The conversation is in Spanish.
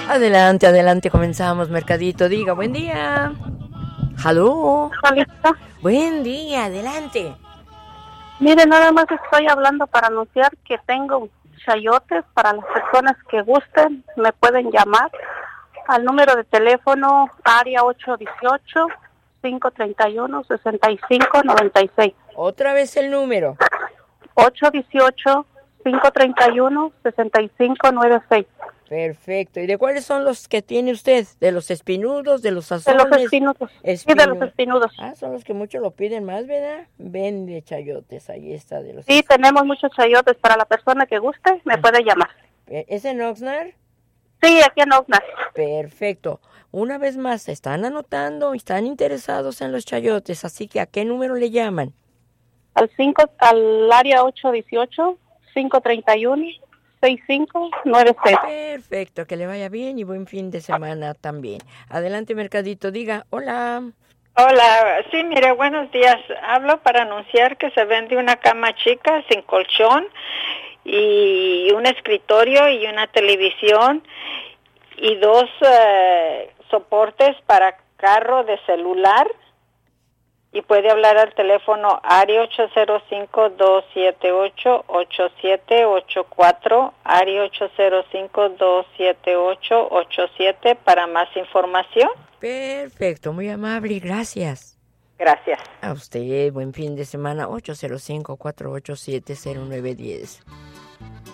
Adelante, adelante, comenzamos, Mercadito. Diga, buen día. Hello. Buen día, adelante. Mire, nada más estoy hablando para anunciar que tengo chayotes para las personas que gusten. Me pueden llamar al número de teléfono área 818-531-6596. Otra vez el número. 818-531-6596. Perfecto. ¿Y de cuáles son los que tiene usted? ¿De los espinudos, de los azones? De los espinudos. Sí, de los espinudos. Ah, son los que muchos lo piden más, ¿verdad? Vende chayotes, ahí está. De los Sí, tenemos muchos chayotes. Para la persona que guste, me puede llamar. ¿Es en Oxnard? Sí, aquí en Oxnard. Perfecto. Una vez más, están anotando, están interesados en los chayotes, así que ¿a qué número le llaman? Al área 818-531-6596. Perfecto, que le vaya bien y buen fin de semana también. Adelante, Mercadito, diga, hola. Hola, sí, mire, buenos días. Hablo para anunciar que se vende una cama chica sin colchón y un escritorio y una televisión y dos soportes para carro de celular. Y puede hablar al teléfono área 805-278-8784, área 805-278-87 para más información. Perfecto, muy amable, gracias. Gracias. A usted, buen fin de semana, 805-487-0910.